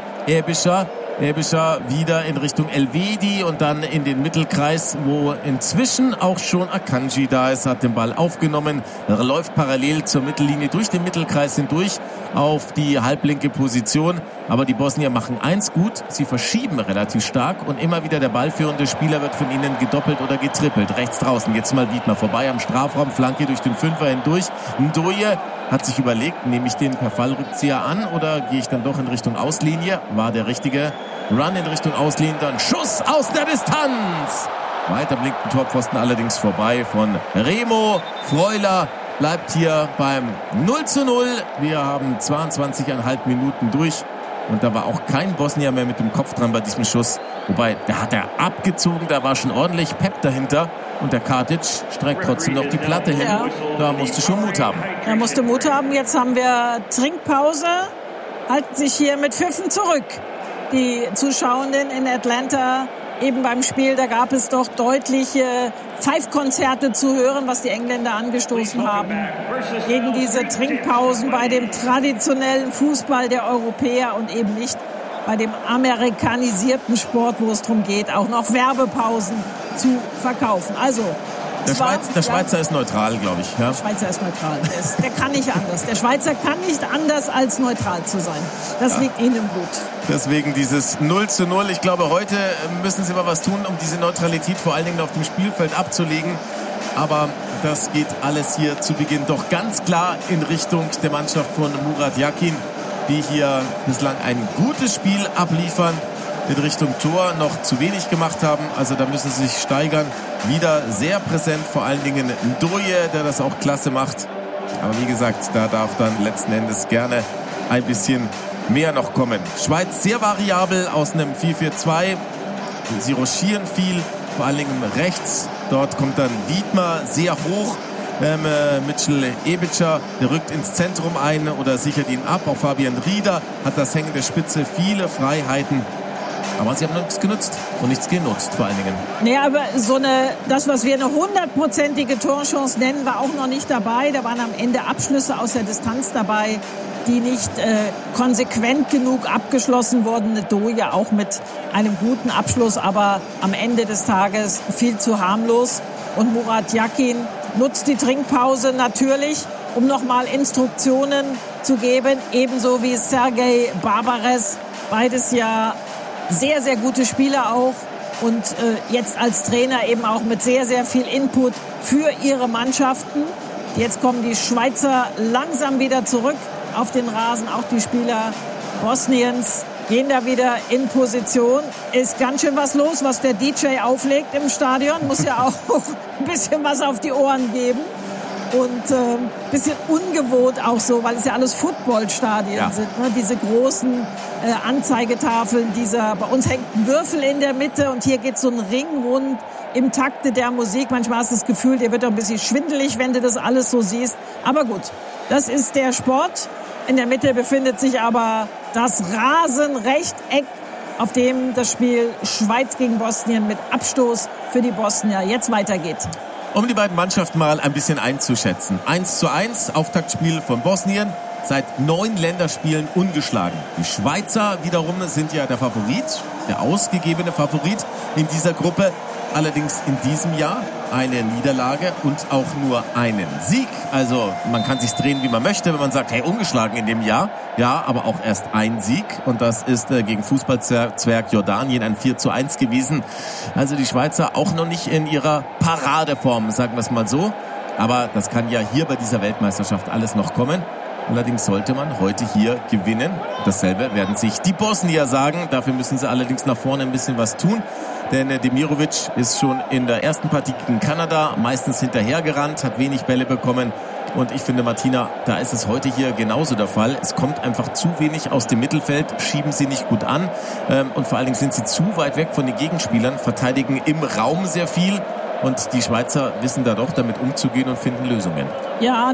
Speaker 3: Ebischer wieder in Richtung Elvedi und dann in den Mittelkreis, wo inzwischen auch schon Akanji da ist, hat den Ball aufgenommen, läuft parallel zur Mittellinie durch den Mittelkreis hindurch auf die halblinke Position. Aber die Bosnier machen eins gut, sie verschieben relativ stark und immer wieder der ballführende Spieler wird von ihnen gedoppelt oder getrippelt. Rechts draußen, jetzt mal Wiedmer vorbei am Strafraum, Flanke durch den Fünfer hindurch. Ndoye hat sich überlegt, nehme ich den per Fallrückzieher an oder gehe ich dann doch in Richtung Auslinie? War der richtige Run in Richtung Auslinie, dann Schuss aus der Distanz. Weiter blinkt ein Torpfosten allerdings vorbei von Remo. Freuler bleibt hier beim 0:0. Wir haben 22,5 Minuten durch. Und da war auch kein Bosnier mehr mit dem Kopf dran bei diesem Schuss. Wobei, da hat er abgezogen, da war schon ordentlich Pep dahinter. Und der Kartic streckt trotzdem noch die Platte hin. Ja. Da musste schon Mut haben.
Speaker 1: Er musste Mut haben. Jetzt haben wir Trinkpause. Halten sich hier mit Pfiffen zurück. Die Zuschauenden in Atlanta, eben beim Spiel, da gab es doch deutliche Pfeifkonzerte zu hören, was die Engländer angestoßen haben. Gegen diese Trinkpausen bei dem traditionellen Fußball der Europäer und eben nicht bei dem amerikanisierten Sport, wo es darum geht, auch noch Werbepausen zu verkaufen. Also
Speaker 3: der Schweizer ist neutral, glaube ich. Ja?
Speaker 1: Der Schweizer ist neutral. Der kann nicht anders. Der Schweizer kann nicht anders, als neutral zu sein. Das liegt ihnen im Blut.
Speaker 3: Deswegen dieses 0:0. Ich glaube, heute müssen sie mal was tun, um diese Neutralität vor allen Dingen auf dem Spielfeld abzulegen. Aber das geht alles hier zu Beginn doch ganz klar in Richtung der Mannschaft von Murat Yakin, die hier bislang ein gutes Spiel abliefern. In Richtung Tor noch zu wenig gemacht haben. Also da müssen sie sich steigern. Wieder sehr präsent, vor allen Dingen Ndoye, der das auch klasse macht. Aber wie gesagt, da darf dann letzten Endes gerne ein bisschen mehr noch kommen. Schweiz sehr variabel aus einem 4-4-2. Sie rochieren viel, vor allen Dingen rechts. Dort kommt dann Wiedmer sehr hoch. Mitchell Ebischer, der rückt ins Zentrum ein oder sichert ihn ab. Auch Fabian Rieder hat das hängende Spitze, viele Freiheiten. Aber sie haben nichts genutzt und nichts genutzt vor allen Dingen.
Speaker 1: Nee, aber das, was wir eine 100%ige Torchance nennen, war auch noch nicht dabei. Da waren am Ende Abschlüsse aus der Distanz dabei, die nicht konsequent genug abgeschlossen wurden. Ndoye auch mit einem guten Abschluss, aber am Ende des Tages viel zu harmlos. Und Murat Yakin nutzt die Trinkpause natürlich, um nochmal Instruktionen zu geben, ebenso wie Sergej Barbares, beides ja sehr, sehr gute Spieler auch und jetzt als Trainer eben auch mit sehr, sehr viel Input für ihre Mannschaften. Jetzt kommen die Schweizer langsam wieder zurück auf den Rasen, auch die Spieler Bosniens gehen da wieder in Position. Ist ganz schön was los, was der DJ auflegt im Stadion. Muss ja auch ein bisschen was auf die Ohren geben. Und ein bisschen ungewohnt auch so, weil es ja alles Footballstadien sind. Ne? Diese großen Anzeigetafeln, bei uns hängt ein Würfel in der Mitte und hier geht so ein Ring rund im Takte der Musik. Manchmal hast du das Gefühl, dir wird doch ein bisschen schwindelig, wenn du das alles so siehst. Aber gut, Das ist der Sport. In der Mitte befindet sich aber das Rasenrechteck, auf dem das Spiel Schweiz gegen Bosnien mit Abstoß für die Bosnier jetzt weitergeht.
Speaker 3: Um die beiden Mannschaften mal ein bisschen einzuschätzen. 1:1, Auftaktspiel von Bosnien. Seit 9 Länderspielen ungeschlagen. Die Schweizer wiederum sind ja der Favorit, der ausgegebene Favorit in dieser Gruppe. Allerdings in diesem Jahr eine Niederlage und auch nur einen Sieg. Also man kann sich's drehen, wie man möchte, wenn man sagt, hey, ungeschlagen in dem Jahr. Ja, aber auch erst ein Sieg. Und das ist gegen Fußballzwerg Jordanien ein 4:1 gewesen. Also die Schweizer auch noch nicht in ihrer Paradeform, sagen wir es mal so. Aber das kann ja hier bei dieser Weltmeisterschaft alles noch kommen. Allerdings sollte man heute hier gewinnen. Dasselbe werden sich die Bosnier sagen. Dafür müssen sie allerdings nach vorne ein bisschen was tun. Denn Demirovic ist schon in der ersten Partie gegen Kanada meistens hinterhergerannt, hat wenig Bälle bekommen. Und ich finde, Martina, da ist es heute hier genauso der Fall. Es kommt einfach zu wenig aus dem Mittelfeld, schieben sie nicht gut an. Und vor allen Dingen sind sie zu weit weg von den Gegenspielern, verteidigen im Raum sehr viel. Und die Schweizer wissen da doch damit umzugehen und finden Lösungen.
Speaker 1: Ja,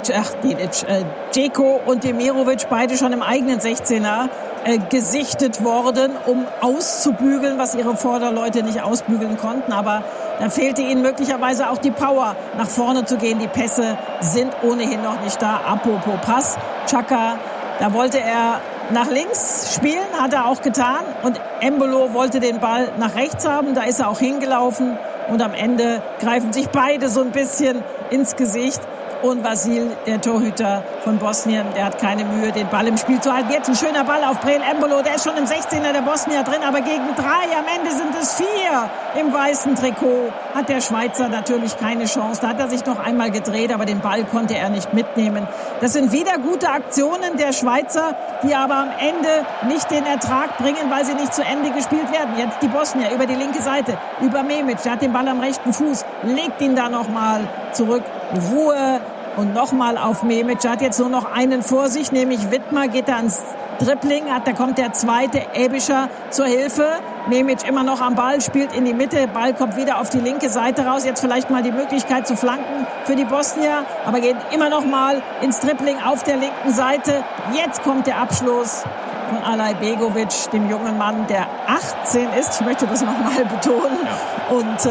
Speaker 1: Dzeko und Demirovic beide schon im eigenen 16er gesichtet worden, um auszubügeln, was ihre Vorderleute nicht ausbügeln konnten. Aber da fehlte ihnen möglicherweise auch die Power, nach vorne zu gehen. Die Pässe sind ohnehin noch nicht da. Apropos Pass, Xhaka, da wollte er nach links spielen, hat er auch getan. Und Embolo wollte den Ball nach rechts haben, da ist er auch hingelaufen. Und am Ende greifen sich beide so ein bisschen ins Gesicht. Und Vasil, der Torhüter von Bosnien, der hat keine Mühe, den Ball im Spiel zu halten. Jetzt ein schöner Ball auf Breel Embolo, der ist schon im 16er der Bosnier drin, aber gegen 3, am Ende sind es 4 im weißen Trikot. Hat der Schweizer natürlich keine Chance. Da hat er sich noch einmal gedreht, aber den Ball konnte er nicht mitnehmen. Das sind wieder gute Aktionen der Schweizer, die aber am Ende nicht den Ertrag bringen, weil sie nicht zu Ende gespielt werden. Jetzt die Bosnier über die linke Seite, über Memic, der hat den Ball am rechten Fuß, legt ihn da nochmal zurück. Ruhe und nochmal auf Memic. Er hat jetzt nur noch einen vor sich, nämlich Wittmer, geht da ans Dribbling. Da kommt der zweite, Ebischer, zur Hilfe. Memic immer noch am Ball, spielt in die Mitte. Ball kommt wieder auf die linke Seite raus. Jetzt vielleicht mal die Möglichkeit zu flanken für die Bosnier. Aber geht immer noch mal ins Dribbling auf der linken Seite. Jetzt kommt der Abschluss von Alay Begovic, dem jungen Mann, der 18 ist. Ich möchte das noch mal betonen. Ja. Und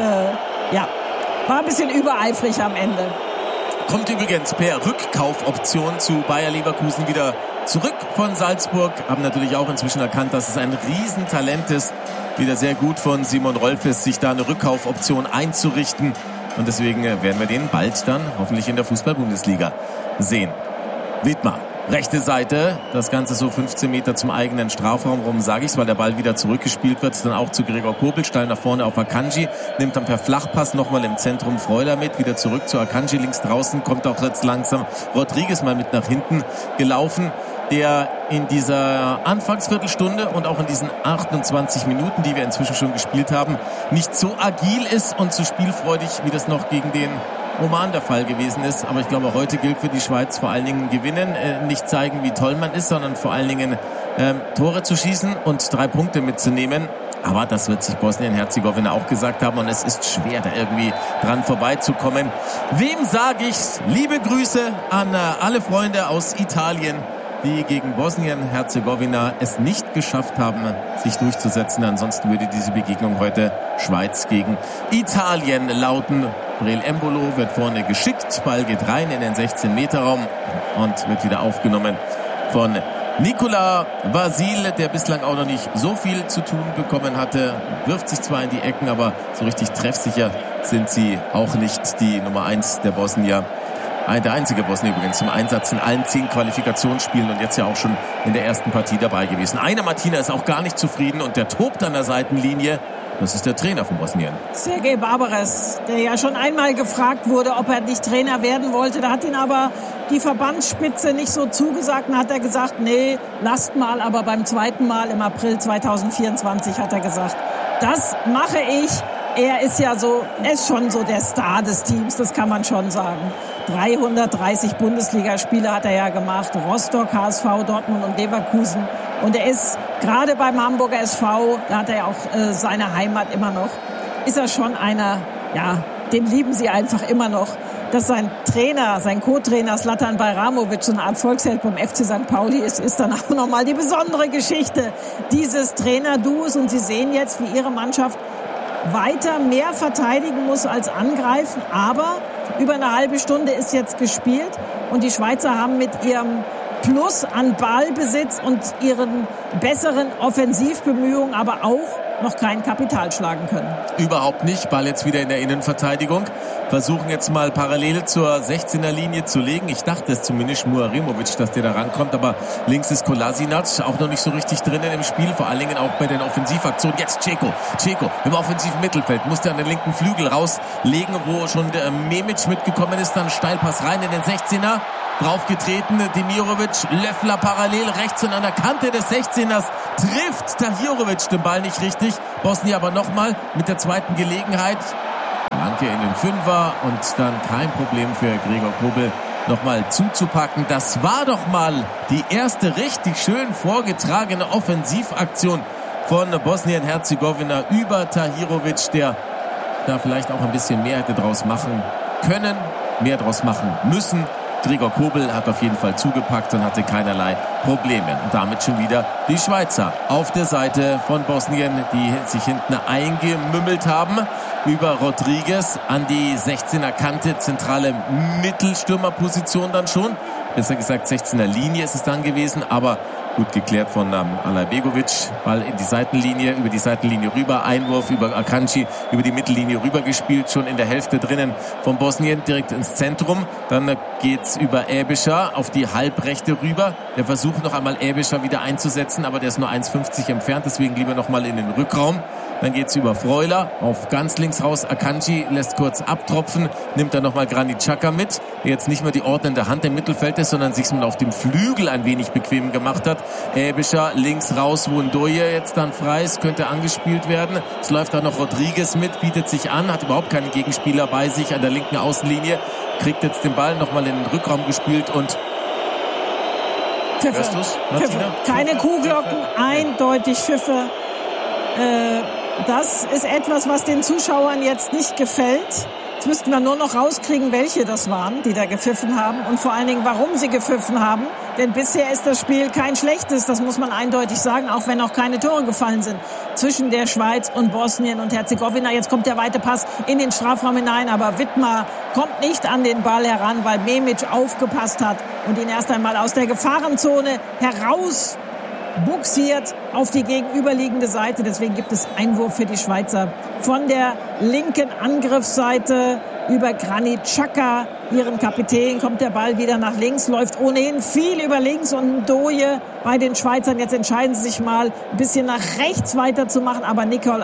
Speaker 1: war ein bisschen übereifrig am Ende.
Speaker 3: Kommt übrigens per Rückkaufoption zu Bayer Leverkusen wieder zurück von Salzburg. Haben natürlich auch inzwischen erkannt, dass es ein Riesentalent ist. Wieder sehr gut von Simon Rolfes, sich da eine Rückkaufoption einzurichten. Und deswegen werden wir den bald dann hoffentlich in der Fußball-Bundesliga sehen. Wittmer, rechte Seite, das Ganze so 15 Meter zum eigenen Strafraum rum, sage ich, weil der Ball wieder zurückgespielt wird, dann auch zu Gregor Kobel, steil nach vorne auf Akanji, nimmt dann per Flachpass nochmal im Zentrum Freuler mit, wieder zurück zu Akanji, links draußen, kommt auch jetzt langsam Rodriguez mal mit nach hinten gelaufen, der in dieser Anfangsviertelstunde und auch in diesen 28 Minuten, die wir inzwischen schon gespielt haben, nicht so agil ist und so spielfreudig, wie das noch gegen den Oman der Fall gewesen ist. Aber ich glaube, heute gilt für die Schweiz vor allen Dingen gewinnen, nicht zeigen, wie toll man ist, sondern vor allen Dingen Tore zu schießen und 3 Punkte mitzunehmen. Aber das wird sich Bosnien-Herzegowina auch gesagt haben und es ist schwer, da irgendwie dran vorbeizukommen. Wem sage ich liebe Grüße an alle Freunde aus Italien, die gegen Bosnien-Herzegowina es nicht geschafft haben, sich durchzusetzen. Ansonsten würde diese Begegnung heute Schweiz gegen Italien lauten. Breel Embolo wird vorne geschickt, Ball geht rein in den 16-Meter-Raum und wird wieder aufgenommen von Nikola Vasil, der bislang auch noch nicht so viel zu tun bekommen hatte. Wirft sich zwar in die Ecken, aber so richtig treffsicher sind sie auch nicht. Die Nummer 1 der Bosnier. Der einzige Bosnier übrigens zum Einsatz in allen 10 Qualifikationsspielen und jetzt ja auch schon in der ersten Partie dabei gewesen. Einer Martina ist auch gar nicht zufrieden und der tobt an der Seitenlinie. Das ist der Trainer von Bosnien.
Speaker 1: Sergej Barbares, der ja schon einmal gefragt wurde, ob er nicht Trainer werden wollte. Da hat ihn aber die Verbandsspitze nicht so zugesagt. Dann hat er gesagt, nee, lasst mal. Aber beim zweiten Mal im April 2024 hat er gesagt, das mache ich. Er ist ja so, er ist schon so der Star des Teams, das kann man schon sagen. 330 Bundesligaspiele hat er ja gemacht. Rostock, HSV, Dortmund und Leverkusen. Und er ist gerade beim Hamburger SV, da hat er ja auch seine Heimat immer noch, ist er schon einer, ja, den lieben sie einfach immer noch. dass sein Trainer, sein Co-Trainer Zlatan Bajramovic so eine Art Volksheld beim FC St. Pauli ist dann auch nochmal die besondere Geschichte dieses Trainerduos. Und Sie sehen jetzt, wie Ihre Mannschaft weiter mehr verteidigen muss als angreifen. Aber über eine halbe Stunde ist jetzt gespielt und die Schweizer haben mit ihrem Plus an Ballbesitz und ihren besseren Offensivbemühungen aber auch noch kein Kapital schlagen können.
Speaker 3: Überhaupt nicht. Ball jetzt wieder in der Innenverteidigung. Versuchen jetzt mal parallel zur 16er Linie zu legen. Ich dachte es zumindest, Muarimovic, dass der da rankommt. Aber links ist Kolasinac auch noch nicht so richtig drinnen im Spiel. Vor allen Dingen auch bei den Offensivaktionen. Jetzt Dzeko im offensiven Mittelfeld. Musste an den linken Flügel rauslegen, wo schon der Memic mitgekommen ist. Dann Steilpass rein in den 16er. Draufgetreten, Demirovic, Löffler parallel rechts und an der Kante des 16ers trifft Tahirovic den Ball nicht richtig. Bosnien aber nochmal mit der zweiten Gelegenheit. Flanke in den Fünfer und dann kein Problem für Gregor Kobel nochmal zuzupacken. Das war doch mal die erste richtig schön vorgetragene Offensivaktion von Bosnien-Herzegowina über Tahirovic, der da vielleicht auch ein bisschen mehr hätte draus machen können, mehr draus machen müssen. Gregor Kobel hat auf jeden Fall zugepackt und hatte keinerlei Probleme. Und damit schon wieder die Schweizer auf der Seite von Bosnien, die sich hinten eingemümmelt haben. Über Rodriguez an die 16er Kante, zentrale Mittelstürmerposition dann schon. Besser gesagt 16er Linie ist es dann gewesen, aber gut geklärt von Alajbegovic. Ball in die Seitenlinie, über die Seitenlinie rüber, Einwurf über Akanji, über die Mittellinie rüber gespielt, schon in der Hälfte drinnen von Bosnien, direkt ins Zentrum. Dann geht's über Ebischer auf die Halbrechte rüber. Der versucht noch einmal Ebischer wieder einzusetzen, aber der ist nur 1,50 entfernt, deswegen lieber noch mal in den Rückraum. Dann geht's über Freuler auf ganz links raus. Akanji lässt kurz abtropfen, nimmt dann nochmal Granit Xhaka mit, der jetzt nicht mehr die ordnende Hand im Mittelfeld ist, sondern sich auf dem Flügel ein wenig bequem gemacht hat. Ebischer links raus, wo Ndoye jetzt dann frei ist, könnte angespielt werden. Es läuft dann noch Rodriguez mit, bietet sich an, hat überhaupt keinen Gegenspieler bei sich an der linken Außenlinie, kriegt jetzt den Ball nochmal in den Rückraum gespielt und
Speaker 1: Pfiffe. Keine Kuhglocken, eindeutig Pfiffe. Das ist etwas, was den Zuschauern jetzt nicht gefällt. Jetzt müssten wir nur noch rauskriegen, welche das waren, die da gepfiffen haben und vor allen Dingen, warum sie gepfiffen haben. Denn bisher ist das Spiel kein schlechtes, das muss man eindeutig sagen, auch wenn noch keine Tore gefallen sind zwischen der Schweiz und Bosnien und Herzegowina. Jetzt kommt der weite Pass in den Strafraum hinein, aber Widmer kommt nicht an den Ball heran, weil Memic aufgepasst hat und ihn erst einmal aus der Gefahrenzone heraus buxiert auf die gegenüberliegende Seite. Deswegen gibt es Einwurf für die Schweizer. Von der linken Angriffsseite über Granit Xhaka, ihren Kapitän, kommt der Ball wieder nach links, läuft ohnehin viel über links und Ndoye bei den Schweizern. Jetzt entscheiden sie sich mal, ein bisschen nach rechts weiterzumachen, aber Nicol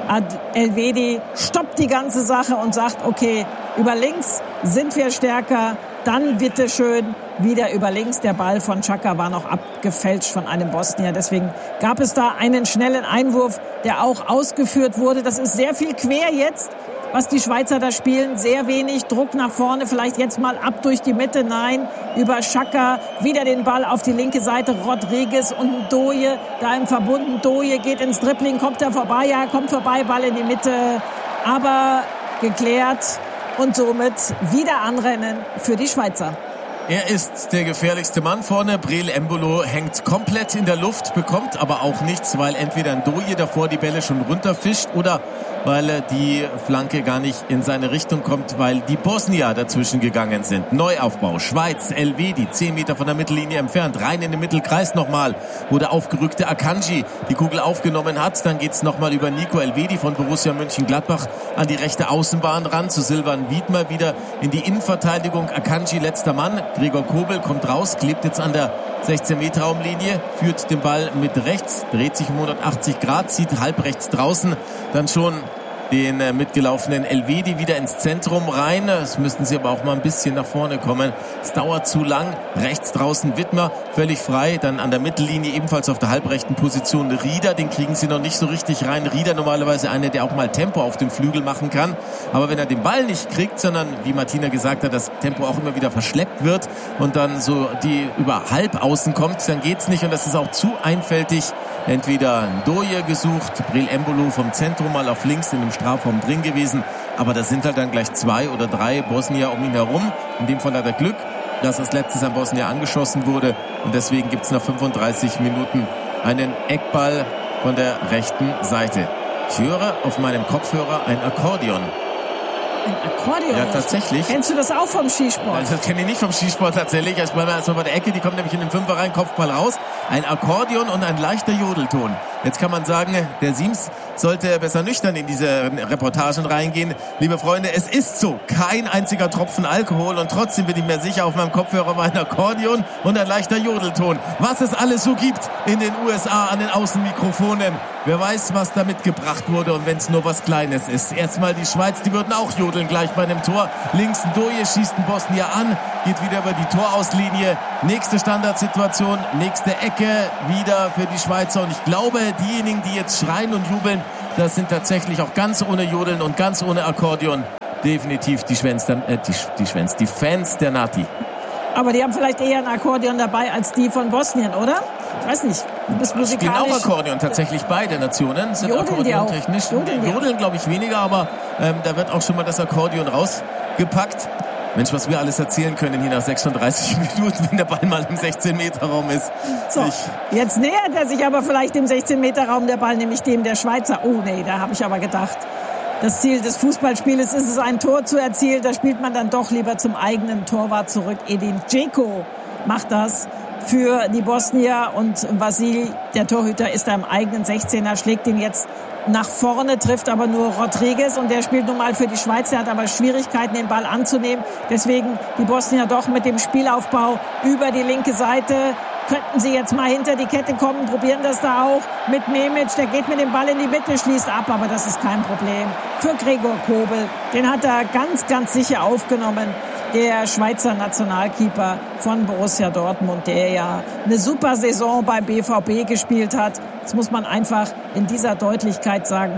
Speaker 1: Elvedi stoppt die ganze Sache und sagt, okay, über links sind wir stärker, dann bitteschön wieder über links. Der Ball von Xhaka war noch abgefälscht von einem Bosnier. Deswegen gab es da einen schnellen Einwurf, der auch ausgeführt wurde. Das ist sehr viel quer jetzt, was die Schweizer da spielen. Sehr wenig Druck nach vorne. Vielleicht jetzt mal ab durch die Mitte. Nein, über Xhaka wieder den Ball auf die linke Seite. Rodriguez und Ndoye da im Verbund. Ndoye geht ins Dribbling. Kommt er vorbei? Ja, kommt vorbei. Ball in die Mitte. Aber geklärt. Und somit wieder anrennen für die Schweizer.
Speaker 3: Er ist der gefährlichste Mann vorne. Breel Embolo hängt komplett in der Luft, bekommt aber auch nichts, weil entweder Ndoye davor die Bälle schon runterfischt oder weil die Flanke gar nicht in seine Richtung kommt, weil die Bosnier dazwischen gegangen sind. Neuaufbau, Schweiz, Elvedi, 10 Meter von der Mittellinie entfernt, rein in den Mittelkreis nochmal, wo der aufgerückte Akanji die Kugel aufgenommen hat. Dann geht's nochmal über Nico Elvedi von Borussia Mönchengladbach an die rechte Außenbahn ran, zu Silvan Wiedmer wieder in die Innenverteidigung. Akanji letzter Mann, Gregor Kobel kommt raus, klebt jetzt an der 16-Meter-Raumlinie, führt den Ball mit rechts, dreht sich um 180 Grad, zieht halb rechts draußen, dann schon den mitgelaufenen Elvedi wieder ins Zentrum rein. Es müssten sie aber auch mal ein bisschen nach vorne kommen. Es dauert zu lang. Rechts draußen Widmer, völlig frei. Dann an der Mittellinie ebenfalls auf der halbrechten Position Rieder. Den kriegen sie noch nicht so richtig rein. Rieder normalerweise einer, der auch mal Tempo auf dem Flügel machen kann. Aber wenn er den Ball nicht kriegt, sondern, wie Martina gesagt hat, das Tempo auch immer wieder verschleppt wird und dann so die über halb außen kommt, dann geht's nicht. Und das ist auch zu einfältig entweder Ndoye gesucht, Breel Embolo vom Zentrum mal auf links in dem Strafraum drin gewesen, aber da sind halt dann gleich 2 oder 3 Bosnier um ihn herum. In dem Fall hat er Glück, dass als letztes ein Bosnier angeschossen wurde und deswegen gibt es nach 35 Minuten einen Eckball von der rechten Seite. Ich höre auf meinem Kopfhörer ein Akkordeon.
Speaker 1: Ein Akkordeon?
Speaker 3: Ja, tatsächlich.
Speaker 1: Kennst du das auch vom Skisport?
Speaker 3: Also, das kenne ich nicht vom Skisport tatsächlich. Ich bleibe erstmal bei der Ecke, die kommt nämlich in den Fünfer rein, Kopfball raus. Ein Akkordeon und ein leichter Jodelton. Jetzt kann man sagen, der Siems sollte besser nüchtern in diese Reportagen reingehen. Liebe Freunde, es ist so. Kein einziger Tropfen Alkohol und trotzdem bin ich mir sicher, auf meinem Kopfhörer war ein Akkordeon und ein leichter Jodelton. Was es alles so gibt in den USA an den Außenmikrofonen. Wer weiß, was da mitgebracht wurde und wenn es nur was Kleines ist. Erstmal die Schweiz, die würden auch jodeln gleich bei einem Tor. Links Ndoye schießt einen Bosnier an, geht wieder über die Torauslinie. Nächste Standardsituation, nächste Ecke, wieder für die Schweizer. Und ich glaube, diejenigen, die jetzt schreien und jubeln, das sind tatsächlich auch ganz ohne Jodeln und ganz ohne Akkordeon definitiv die Fans der Nati.
Speaker 1: Aber die haben vielleicht eher ein Akkordeon dabei als die von Bosnien, oder? Ich weiß nicht. Du bist musikalisch.
Speaker 3: Spielen auch Akkordeon, tatsächlich beide Nationen sind akkordeontechnisch. Jodeln glaube ich weniger, aber da wird auch schon mal das Akkordeon rausgepackt. Mensch, was wir alles erzählen können hier nach 36 Minuten, wenn der Ball mal im 16-Meter-Raum ist.
Speaker 1: So, jetzt nähert er sich aber vielleicht dem 16-Meter-Raum, der Ball, nämlich dem der Schweizer. Oh nee, da habe ich aber gedacht, das Ziel des Fußballspiels ist es, ein Tor zu erzielen. Da spielt man dann doch lieber zum eigenen Torwart zurück. Edin Dzeko macht das für die Bosnier und Vasil, der Torhüter, ist da im eigenen 16er, schlägt ihn jetzt nach vorne, trifft aber nur Rodriguez und der spielt nun mal für die Schweiz, der hat aber Schwierigkeiten, den Ball anzunehmen. Deswegen die Bosnier doch mit dem Spielaufbau über die linke Seite. Könnten sie jetzt mal hinter die Kette kommen, probieren das da auch mit Memic, der geht mit dem Ball in die Mitte, schließt ab, aber das ist kein Problem für Gregor Kobel. Den hat er ganz, ganz sicher aufgenommen, der Schweizer Nationalkeeper von Borussia Dortmund, der ja eine super Saison beim BVB gespielt hat. Das muss man einfach in dieser Deutlichkeit sagen.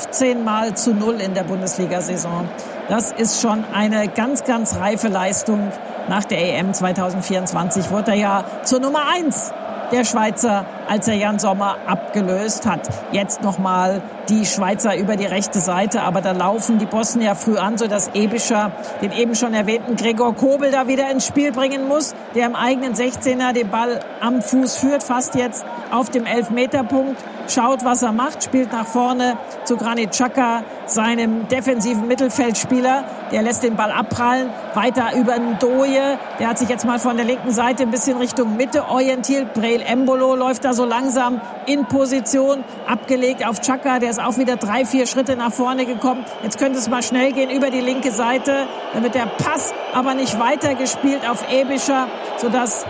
Speaker 1: 15-0 in der Bundesliga-Saison. Das ist schon eine ganz, ganz reife Leistung. Nach der EM 2024 wurde er ja zur Nummer 1 der Schweizer, als er Jan Sommer abgelöst hat. Jetzt nochmal die Schweizer über die rechte Seite, aber da laufen die Bosnier früh an, sodass Ebischer den eben schon erwähnten Gregor Kobel da wieder ins Spiel bringen muss, der im eigenen 16er den Ball am Fuß führt, fast jetzt auf dem 11-Meter-Punkt, schaut, was er macht, spielt nach vorne zu Granit Xhaka, seinem defensiven Mittelfeldspieler, der lässt den Ball abprallen, weiter über Ndoye, der hat sich jetzt mal von der linken Seite ein bisschen Richtung Mitte orientiert, Breel Embolo läuft da so langsam in Position, abgelegt auf Xhaka, der ist auch wieder 3-4 Schritte nach vorne gekommen, jetzt könnte es mal schnell gehen über die linke Seite, dann wird der Pass aber nicht weitergespielt auf Ebischer, sodass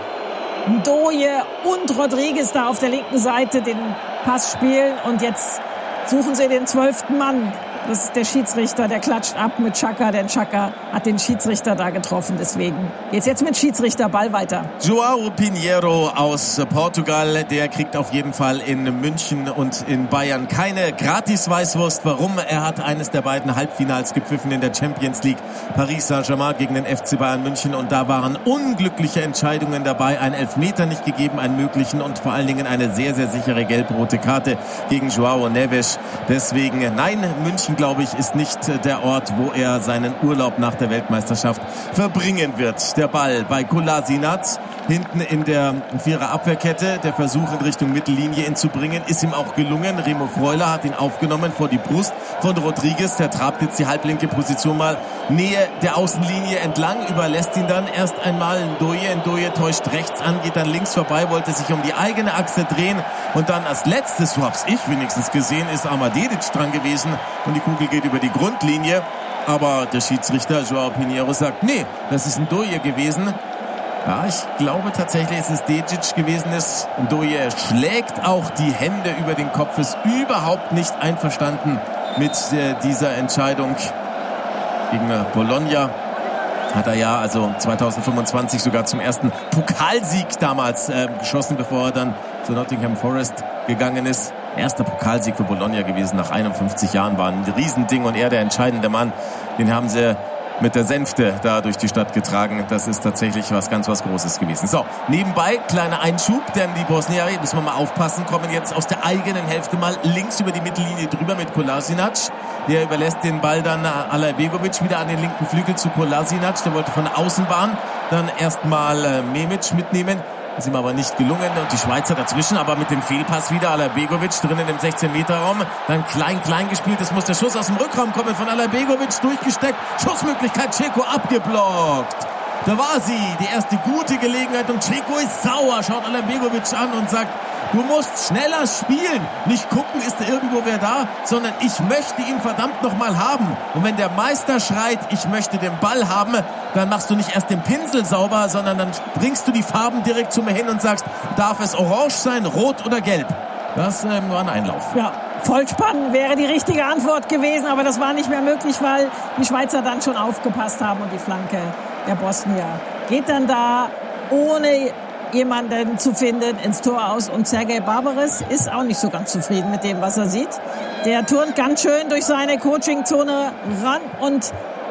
Speaker 1: Ndoye und Rodriguez da auf der linken Seite den Pass spielen und jetzt suchen sie den 12. Mann. Das ist der Schiedsrichter, der klatscht ab mit Xhaka, denn Xhaka hat den Schiedsrichter da getroffen. Deswegen geht's jetzt mit Schiedsrichter Ball weiter.
Speaker 3: João Pinheiro aus Portugal, der kriegt auf jeden Fall in München und in Bayern keine Gratis-Weißwurst. Warum? Er hat eines der beiden Halbfinals gepfiffen in der Champions League. Paris Saint-Germain gegen den FC Bayern München und da waren unglückliche Entscheidungen dabei. Ein Elfmeter nicht gegeben, einen möglichen und vor allen Dingen eine sehr, sehr sichere gelb-rote Karte gegen João Neves. Deswegen, nein, München, glaube ich, ist nicht der Ort, wo er seinen Urlaub nach der Weltmeisterschaft verbringen wird. Der Ball bei Kolasinac hinten in der Vierer-Abwehrkette. Der Versuch in Richtung Mittellinie ihn zu bringen, ist ihm auch gelungen. Remo Freuler hat ihn aufgenommen vor die Brust von Rodriguez. Der trabt jetzt die halblinke Position mal Nähe der Außenlinie entlang, überlässt ihn dann erst einmal Ndoye. Ndoye täuscht rechts an, geht dann links vorbei, wollte sich um die eigene Achse drehen und dann als letztes, so hab's ich wenigstens gesehen, ist Amar Dedic dran gewesen und die Kugel geht über die Grundlinie. Aber der Schiedsrichter João Pinheiro sagt, nee, das ist Ndoye gewesen. Ja, ich glaube tatsächlich, es ist Dedic gewesen. Ndoye schlägt auch die Hände über den Kopf, ist überhaupt nicht einverstanden mit dieser Entscheidung gegen Bologna. Hat er ja also 2025 sogar zum ersten Pokalsieg damals geschossen, bevor er dann zu Nottingham Forest gegangen ist. Erster Pokalsieg für Bologna gewesen nach 51 Jahren, war ein Riesending und er der entscheidende Mann. Den haben sie mit der Sänfte da durch die Stadt getragen. Das ist tatsächlich was Großes gewesen. So, nebenbei kleiner Einschub, denn die Bosnier, müssen wir mal aufpassen, kommen jetzt aus der eigenen Hälfte mal links über die Mittellinie drüber mit Kolasinac. Der überlässt den Ball dann Alaibegovic wieder an den linken Flügel zu Kolasinac. Der wollte von der Außenbahn dann erstmal Memic mitnehmen. Das ist ihm aber nicht gelungen und die Schweizer dazwischen, aber mit dem Fehlpass wieder Alaibegovic drinnen im 16-Meter-Raum. Dann klein gespielt, es muss der Schuss aus dem Rückraum kommen von Alaibegovic, durchgesteckt, Schussmöglichkeit, Dzeko abgeblockt. Da war sie, die erste gute Gelegenheit und Dzeko ist sauer, schaut Alaibegovic an und sagt, du musst schneller spielen, nicht gucken, ist da irgendwo wer da, sondern ich möchte ihn verdammt nochmal haben. Und wenn der Meister schreit, ich möchte den Ball haben, dann machst du nicht erst den Pinsel sauber, sondern dann bringst du die Farben direkt zu mir hin und sagst, darf es orange sein, rot oder gelb? Das war ein Einlauf.
Speaker 1: Ja, Vollspann wäre die richtige Antwort gewesen, aber das war nicht mehr möglich, weil die Schweizer dann schon aufgepasst haben und die Flanke der Bosnier geht dann da ohne jemanden zu finden ins Tor aus. Und Sergej Barbares ist auch nicht so ganz zufrieden mit dem, was er sieht. Der turnt ganz schön durch seine Coachingzone ran und